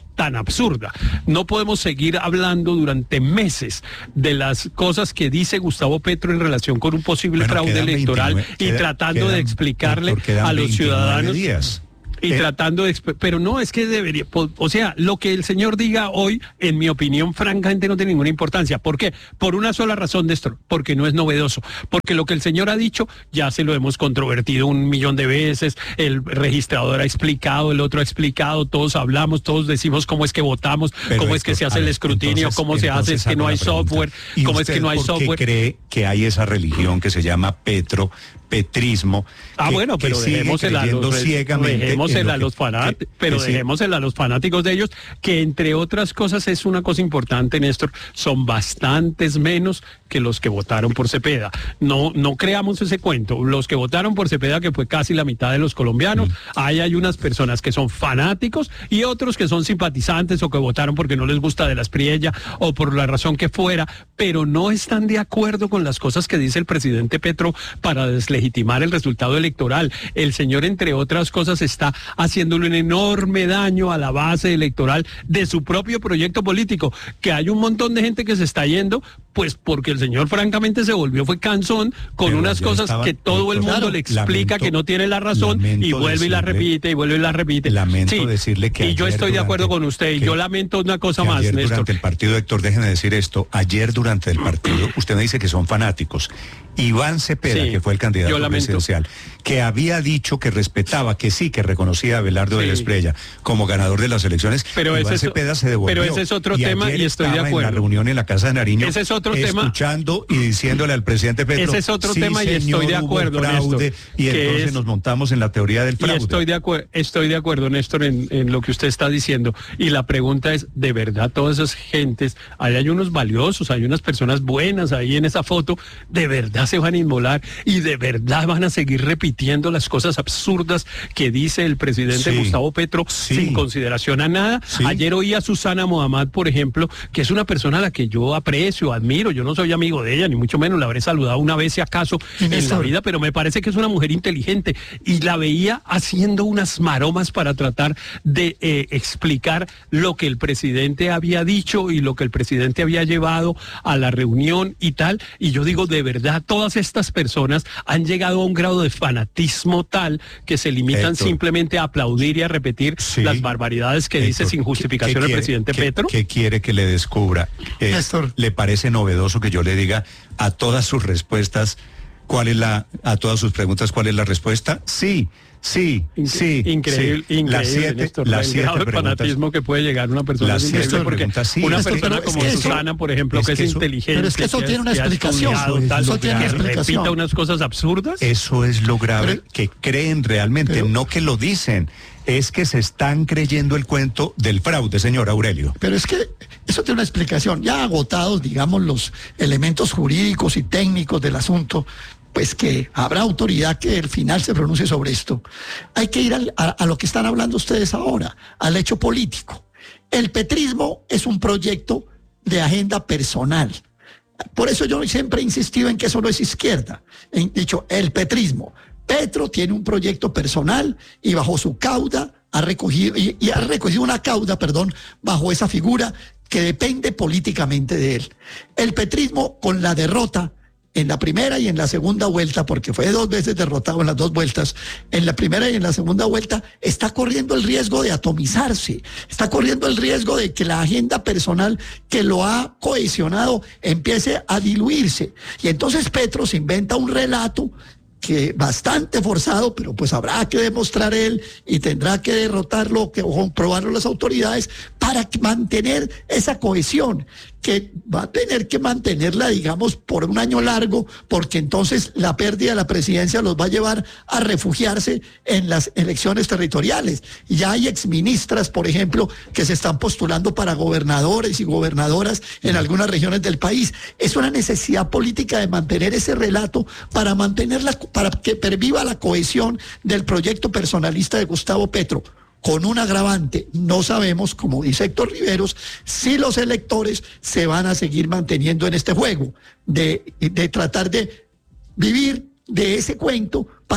tan absurda. No podemos seguir hablando durante meses de las cosas que dice Gustavo Petro en relación con un posible bueno, fraude electoral veintinueve, y queda, tratando quedan, de explicarle a los ciudadanos. Días. Y eh, tratando de... Pero no, es que debería... O sea, lo que el señor diga hoy, en mi opinión, francamente no tiene ninguna importancia. ¿Por qué? Por una sola razón, Néstor, porque no es novedoso. Porque lo que el señor ha dicho, ya se lo hemos controvertido un millón de veces, el registrador ha explicado, el otro ha explicado, todos hablamos, todos decimos cómo es que votamos, pero cómo Héctor, es que se hace el ver, escrutinio, entonces, cómo se hace, es que no hay software, cómo es que no hay software. ¿Por qué cree que hay esa religión que se llama Petro, petrismo? Ah, que, bueno, pero dejémosela a los, dejémosela a los fanáticos, pero que, dejémosela a los fanáticos de ellos, que entre otras cosas es una cosa importante, Néstor, son bastantes menos que los que votaron por Cepeda. No, no creamos ese cuento. Los que votaron por Cepeda, que fue casi la mitad de los colombianos, mm. ahí hay unas personas que son fanáticos y otros que son simpatizantes o que votaron porque no les gusta de la Espriella o por la razón que fuera, pero no están de acuerdo con las cosas que dice el presidente Petro para deslegitimar el resultado electoral. El señor, entre otras cosas, está haciéndole un enorme daño a la base electoral de su propio proyecto político, que hay un montón de gente que se está yendo, pues porque el señor francamente se volvió, fue cansón con pero unas cosas estaba, que todo el mundo claro, le explica lamento, que no tiene la razón y vuelve decirle, y la repite y vuelve y la repite. Lamento sí, decirle que y yo estoy de acuerdo con usted y yo lamento una cosa más, ayer Néstor. Durante el partido, Héctor, déjeme decir esto, ayer durante el partido, usted me dice que son fanáticos. Iván Cepeda, sí, que fue el candidato presidencial, que había dicho que respetaba, que sí, que reconocía a Abelardo sí. de la Espriella como ganador de las elecciones, pero Iván ese Cepeda se devolvió. Pero ese es otro y tema y estoy de acuerdo. En la reunión en la Casa de Nariño, ese es otro escuchando tema. y diciéndole al presidente Petro, ese es otro sí, tema y señor, estoy de acuerdo, fraude, Néstor, y entonces es, nos montamos en la teoría del fraude. Y estoy de acuerdo, estoy de acuerdo, Néstor, en, en lo que usted está diciendo. Y la pregunta es, ¿de verdad todas esas gentes, ahí hay unos valiosos, hay unas personas buenas ahí en esa foto, de verdad se van a inmolar y de verdad van a seguir repitiendo las cosas absurdas que dice el presidente sí, Gustavo Petro sí, sin consideración a nada? Sí. Ayer oí a Susana Mohammad, por ejemplo, que es una persona a la que yo aprecio, admiro, yo no soy amigo de ella, ni mucho menos, la habré saludado una vez si acaso en, en la vida, pero me parece que es una mujer inteligente y la veía haciendo unas maromas para tratar de eh, explicar lo que el presidente había dicho y lo que el presidente había llevado a la reunión y tal, y yo digo, de verdad, todas estas personas han llegado a un grado de fanatismo tal que se limitan Héctor, simplemente a aplaudir y a repetir sí, las barbaridades que Héctor, dice sin justificación ¿qué, qué el presidente quiere, Petro. ¿Qué, qué quiere que le descubra? Eh, ¿Le parece novedoso que yo le diga a todas sus respuestas cuál es la, a todas sus preguntas cuál es la respuesta? Sí. Sí, sí, increíble, sí. increíble, las siete, Néstor, las el siete grado de fanatismo que puede llegar una persona las es increíble porque sí, una Néstor, persona como es Susana, eso, por ejemplo, es que, que es eso, inteligente, pero es que eso que tiene una que explicación, estudiado, tal, eso tiene una explicación. Repita unas cosas absurdas. Eso es lo grave, pero, que creen realmente, pero, no que lo dicen. Es que se están creyendo el cuento del fraude, señor Aurelio. Pero es que eso tiene una explicación. Ya agotados, digamos, los elementos jurídicos y técnicos del asunto, pues que habrá autoridad que al final se pronuncie sobre esto. Hay que ir al, a, a lo que están hablando ustedes ahora, al hecho político. El petrismo es un proyecto de agenda personal. Por eso yo siempre he insistido en que eso no es izquierda. He dicho, el petrismo. Petro tiene un proyecto personal y bajo su cauda ha recogido, y, y ha recogido una cauda, perdón, bajo esa figura que depende políticamente de él. El petrismo, con la derrota en la primera y en la segunda vuelta, porque fue dos veces derrotado en las dos vueltas, en la primera y en la segunda vuelta, está corriendo el riesgo de atomizarse, está corriendo el riesgo de que la agenda personal que lo ha cohesionado empiece a diluirse. Y entonces Petro se inventa un relato que bastante forzado, pero pues habrá que demostrar él y tendrá que derrotarlo, que, o comprobarlo las autoridades para mantener esa cohesión, que va a tener que mantenerla, digamos, por un año largo, porque entonces la pérdida de la presidencia los va a llevar a refugiarse en las elecciones territoriales. Ya hay exministras, por ejemplo, que se están postulando para gobernadores y gobernadoras en algunas regiones del país. Es una necesidad política de mantener ese relato para mantenerla, para que perviva la cohesión del proyecto personalista de Gustavo Petro. Con un agravante, no sabemos, como dice Héctor Riveros, si los electores se van a seguir manteniendo en este juego de, de tratar de vivir de ese cuento para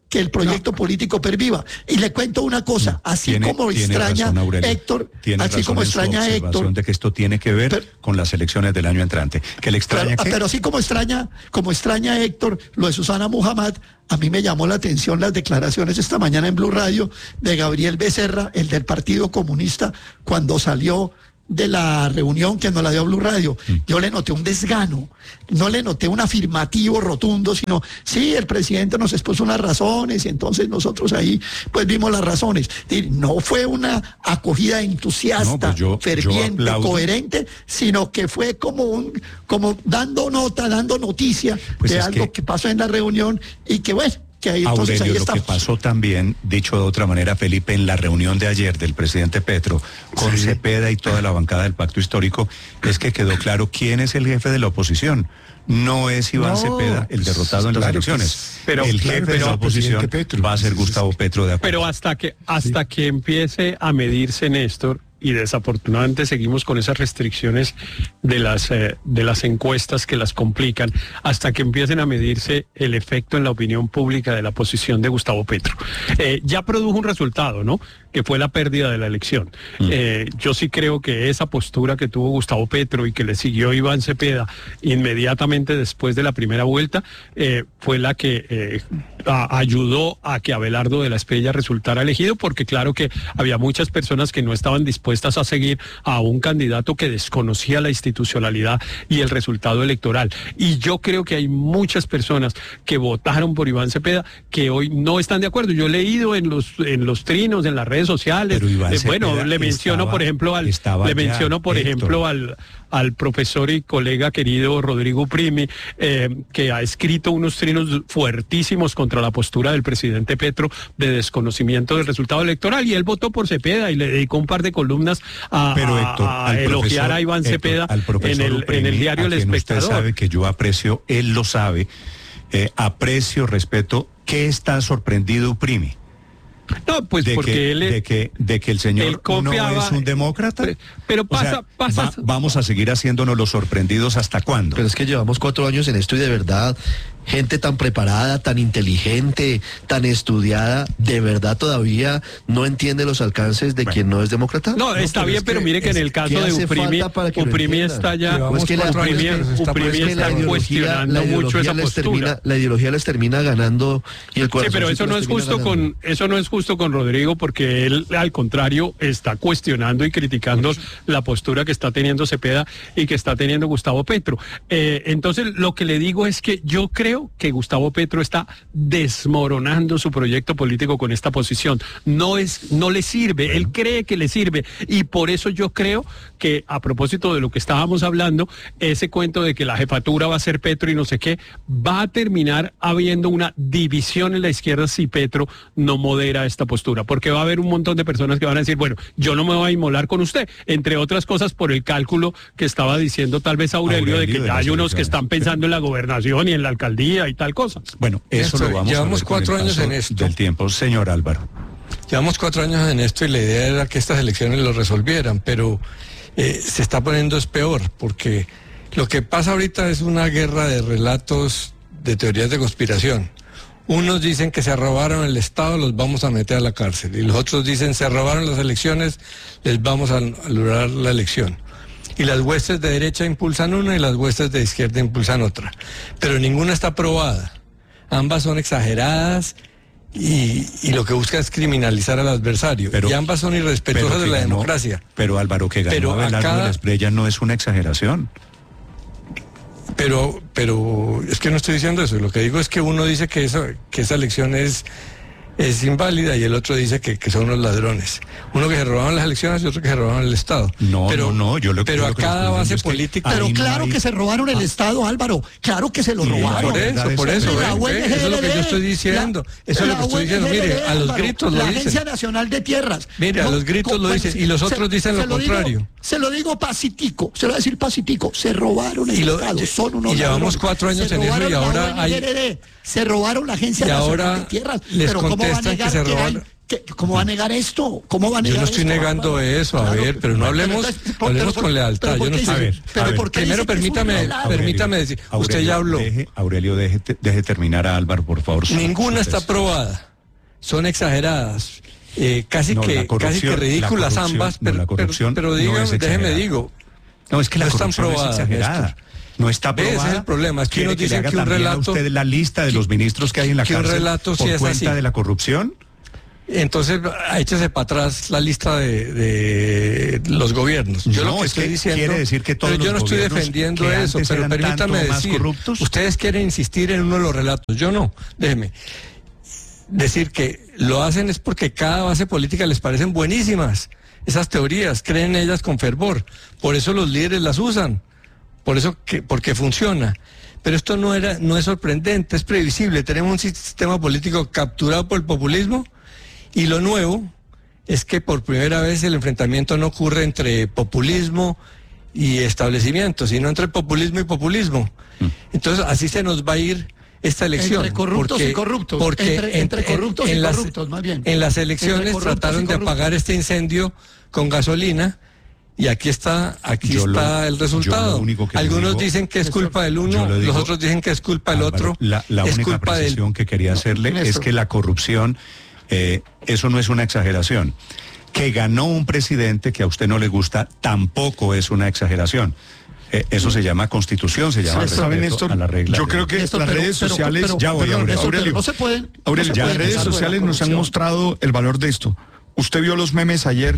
que el proyecto no. político perviva. Y le cuento una cosa, así tiene, como tiene extraña razón, Héctor, tiene así razón como en su extraña Héctor, de que esto tiene que ver pero, con las elecciones del año entrante. Que le extraña pero, pero así como extraña, como extraña Héctor, lo de Susana Muhammad, a mí me llamó la atención las declaraciones esta mañana en Blue Radio de Gabriel Becerra, el del Partido Comunista, cuando salió de la reunión que nos la dio Blue Radio. Yo le noté un desgano, no le noté un afirmativo rotundo, sino, sí, el presidente nos expuso unas razones y entonces nosotros ahí pues vimos las razones. No fue una acogida entusiasta, no, pues yo, ferviente, yo coherente, sino que fue como un, como dando nota, dando noticia pues de algo que... que pasó en la reunión y que bueno, que ahí, entonces, Aurelio, ahí lo que pasó también, dicho de otra manera, Felipe, en la reunión de ayer del presidente Petro con sí. Cepeda y toda la bancada del Pacto Histórico, es que quedó claro quién es el jefe de la oposición. No es Iván no, Cepeda el derrotado en las elecciones. Pero, el jefe claro, pero, de la oposición va a ser Gustavo Petro de acuerdo. Pero hasta que, hasta sí. que empiece a medirse, Néstor, y desafortunadamente seguimos con esas restricciones de las eh, de las encuestas que las complican, hasta que empiecen a medirse el efecto en la opinión pública de la posición de Gustavo Petro. Eh, ya produjo un resultado, ¿no?, que fue la pérdida de la elección. Mm. Eh, yo sí creo que esa postura que tuvo Gustavo Petro y que le siguió Iván Cepeda inmediatamente después de la primera vuelta, eh, fue la que eh, a, ayudó a que Abelardo de la Espriella resultara elegido, porque claro que había muchas personas que no estaban dispuestas a seguir a un candidato que desconocía la institucionalidad y el resultado electoral. Y yo creo que hay muchas personas que votaron por Iván Cepeda que hoy no están de acuerdo. Yo he leído en los en los trinos, en las redes sociales. Eh, bueno, le menciono, estaba, por ejemplo, al le menciono, por Héctor. ejemplo, al al profesor y colega querido Rodrigo Primi, eh, que ha escrito unos trinos fuertísimos contra la postura del presidente Petro de desconocimiento del resultado electoral, y él votó por Cepeda y le dedicó un par de columnas a, Pero, Héctor, a, a elogiar a Iván Héctor, Cepeda en el, Uprimi, en el diario El Espectador. Usted sabe que yo aprecio, él lo sabe, eh, aprecio, respeto. ¿Qué está sorprendido Uprimi? No, pues de porque que, él de que de que el señor confiaba, no es un demócrata. Pero, pero pasa, o sea, pasa. Va, vamos a seguir haciéndonos los sorprendidos hasta cuándo. Pero es que llevamos cuatro años en esto y de verdad, gente tan preparada, tan inteligente, tan estudiada, de verdad todavía no entiende los alcances de bueno. quien no es demócrata. No, no está bien, pero mire que en el caso de Uprimi, Uprimi está ya, pues que Uprimi, Uprimi está cuestionando mucho esa postura. Termina, la ideología les termina ganando y el corazón. Sí, pero eso no es justo ganando. con eso no es justo con Rodrigo, porque él al contrario está cuestionando y criticando pues, la postura que está teniendo Cepeda y que está teniendo Gustavo Petro. Eh, entonces lo que le digo es que yo creo que Gustavo Petro está desmoronando su proyecto político con esta posición. No es, no le sirve, bueno. él cree que le sirve, y por eso yo creo que, a propósito de lo que estábamos hablando, ese cuento de que la jefatura va a ser Petro y no sé qué, va a terminar habiendo una división en la izquierda si Petro no modera esta postura, porque va a haber un montón de personas que van a decir, bueno, yo no me voy a inmolar con usted, entre otras cosas por el cálculo que estaba diciendo tal vez Aurelio, Aurelio de que de ya hay unos que están pensando en la gobernación y en la alcaldía y tal cosa. Bueno, eso esto, lo vamos llevamos a ver cuatro años en esto. Del tiempo, señor Álvaro. Llevamos cuatro años en esto y la idea era que estas elecciones lo resolvieran, pero eh, se está poniendo es peor, porque lo que pasa ahorita es una guerra de relatos, de teorías de conspiración. Unos dicen que se robaron el Estado, los vamos a meter a la cárcel. Y los otros dicen se robaron las elecciones, les vamos a anular la elección. Y las huestes de derecha impulsan una y las huestes de izquierda impulsan otra. Pero ninguna está aprobada. Ambas son exageradas y, y lo que busca es criminalizar al adversario. Pero, y ambas son irrespetuosas de la ganó, democracia. Pero Álvaro, que ganó Abelardo de la Espriella no es una exageración. Pero, pero es que no estoy diciendo eso. Lo que digo es que uno dice que esa, que esa elección es, es inválida y el otro dice que, que son unos ladrones. Uno que se robaron las elecciones y otro que se robaron el Estado. No, pero, no, no, yo lo que Pero yo a lo que cada base es que política. Pero claro hay... que se robaron el ah. Estado, Álvaro. Claro que se lo robaron. Por eso, por eso. La ve, ve, eso es lo que yo estoy diciendo. La, eso es lo que estoy diciendo. Mire, a los gritos lo la dicen. La Agencia Nacional de Tierras. Mire, a los gritos lo dicen y los otros se, dicen lo, lo contrario. Digo, se lo digo pacitico, se lo voy a decir pacitico. Se robaron el y lo, Estado, son unos Y llevamos cuatro años en eso y ahora hay... Se robaron la Agencia Nacional de Tierras. Les pero ¿cómo va a contestan negar que se que hay, ¿Qué, ¿Cómo va a negar esto? ¿Cómo va a negar Yo no estoy esto, negando Álvaro? eso, a Claro, ver, pero no hablemos, pero, pero, hablemos pero, con lealtad. pero, Yo no ¿por qué estoy. dice- A ver, pero a ver. ¿por qué Primero dice que es un permítame, relato? permítame decir, usted Aurelio, ya habló. Deje, Aurelio, deje, deje terminar a Álvaro, por favor. su- Ninguna su está texto. aprobada. Son exageradas. Eh, casi No, la que casi corrupción- que ridículas la corrupción- ambas, no, pero, la corrupción pero, pero no dígame, es déjeme exagerada. digo. No, es que la no están corrupción no es probadas, exagerada. Néstor. No está Ve, aprobada. ese es el problema, es que ¿Quiere unos que le dicen haga que un también a relato- usted la lista de los ministros que hay en la que un cárcel relato sí por es cuenta así. de la corrupción? Entonces, échese para atrás la lista de, de los gobiernos. Yo No, lo que es estoy que diciendo, quiere decir que todos pero yo los no estoy gobiernos defendiendo que eso, antes pero eran permítame tanto más decir, corruptos. ustedes quieren insistir en uno de los relatos, yo no, déjeme decir que lo hacen es porque cada base política les parecen buenísimas esas teorías, creen en ellas con fervor, por eso los líderes las usan, por eso que porque funciona. Pero esto no era, no es sorprendente, es previsible. Tenemos un sistema político capturado por el populismo y lo nuevo es que por primera vez el enfrentamiento no ocurre entre populismo y establecimiento, sino entre populismo y populismo. Entonces así se nos va a ir esta elección. Entre corruptos porque, y corruptos. Porque entre, entre en- corruptos en y las- corruptos, más bien. En las Entre elecciones corruptos trataron y de corruptos. apagar este incendio con gasolina. Y aquí está, aquí Yo lo- está el yo resultado. lo único que le Algunos digo- dicen que es culpa del Yo uno, lo digo- los otros dicen que es culpa del Álvaro, otro. La, la es única culpa del. precisión que quería hacerle es Néstor. que la corrupción, eh, eso no es una exageración. Que ganó un presidente que a usted no le gusta, tampoco es una exageración. Eh, eso se llama constitución, se llama ¿Sabe, respeto Néstor? a la regla. Yo de- creo que Néstor, las pero- redes pero- sociales, pero- ya voy, perdón, Aurelio, Néstor, pero Aurelio. no se pueden- Aurelio, no se las pueden redes pasar de la sociales nos han corrupción. mostrado el valor de esto. Usted vio los memes ayer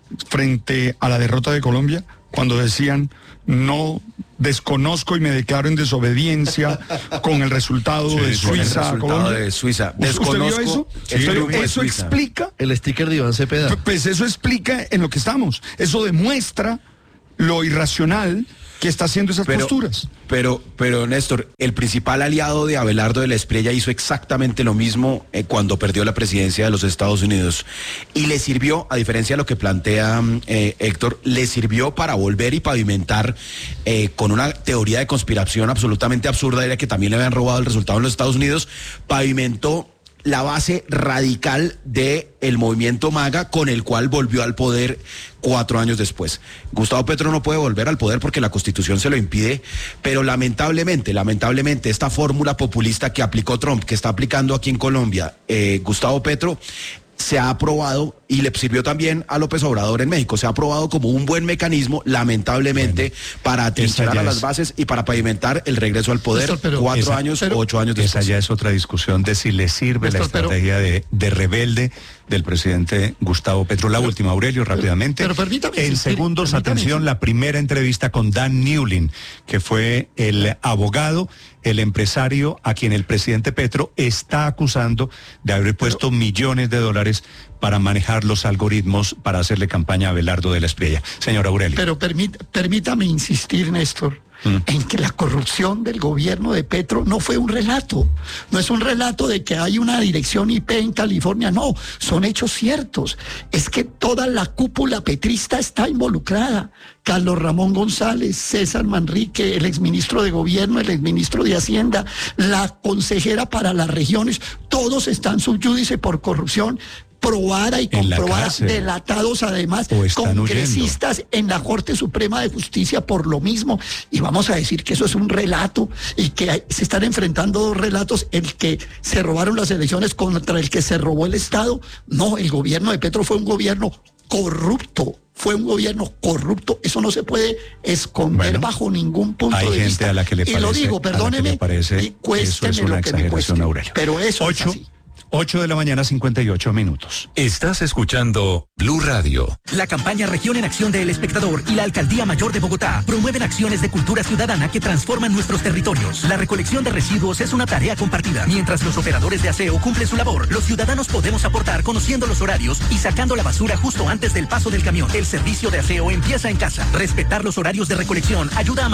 frente a la derrota de Colombia, cuando decían, no desconozco y me declaro en desobediencia con el resultado Sí, de con el Suiza. resultado Colombia. de Suiza. ¿Usted vio Desconozco eso? el Pero triunfo de eso Suiza. explica, El sticker de Iván Cepeda. pues eso explica en lo que estamos. Eso demuestra lo irracional que está haciendo esas Pero, posturas. pero, pero Néstor, el principal aliado de Abelardo de la Espriella hizo exactamente lo mismo eh, cuando perdió la presidencia de los Estados Unidos. Y le sirvió, a diferencia de lo que plantea eh, Héctor, le sirvió para volver y pavimentar eh, con una teoría de conspiración absolutamente absurda, era que también le habían robado el resultado en los Estados Unidos, pavimentó la base radical de el movimiento MAGA con el cual volvió al poder cuatro años después. Gustavo Petro no puede volver al poder porque la Constitución se lo impide, pero lamentablemente, lamentablemente esta fórmula populista que aplicó Trump, que está aplicando aquí en Colombia, eh, Gustavo Petro, se ha aprobado y le sirvió también a López Obrador en México. Se ha aprobado como un buen mecanismo, lamentablemente, bueno, para atrincherar ya a las es... bases y para pavimentar el regreso al poder. Néstor, pero, cuatro esa, años pero, o ocho años después. Esa ya es otra discusión de si le sirve Néstor, la estrategia pero, de, de rebelde del presidente Gustavo Petro. La pero, última, Aurelio, rápidamente. Pero, pero permítame, en sí, segundos, permítame, atención, sí. la primera entrevista con Dan Newlin, que fue el abogado, el empresario a quien el presidente Petro está acusando de haber puesto pero, millones de dólares para manejar los algoritmos para hacerle campaña a Abelardo de la Espriella. Señor Aurelio. Pero permít, permítame insistir, Néstor, mm. en que la corrupción del gobierno de Petro no fue un relato. No es un relato de que hay una dirección I P en California, no, son hechos ciertos. Es que toda la cúpula petrista está involucrada. Carlos Ramón González, César Manrique, el exministro de Gobierno, el exministro de Hacienda, la consejera para las regiones, todos están subyúdice por corrupción probada y comprobada, delatados además, congresistas huyendo. En la Corte Suprema de Justicia por lo mismo. Y vamos a decir que eso es un relato y que hay, se están enfrentando dos relatos, el que se robaron las elecciones contra el que se robó el Estado. No, el gobierno de Petro fue un gobierno corrupto. Fue un gobierno corrupto, eso no se puede esconder bueno, bajo ningún punto hay de gente vista. A la que le y parece, lo digo, perdóneme, parece, y cuésteme eso es una lo que me cueste. Aurelio. Pero eso Ocho, es así. ocho de la mañana, cincuenta y ocho minutos. Estás escuchando Blue Radio. La campaña Región en Acción de El Espectador y la Alcaldía Mayor de Bogotá promueven acciones de cultura ciudadana que transforman nuestros territorios. La recolección de residuos es una tarea compartida. Mientras los operadores de aseo cumplen su labor, los ciudadanos podemos aportar conociendo los horarios y sacando la basura justo antes del paso del camión. El servicio de aseo empieza en casa. Respetar los horarios de recolección ayuda a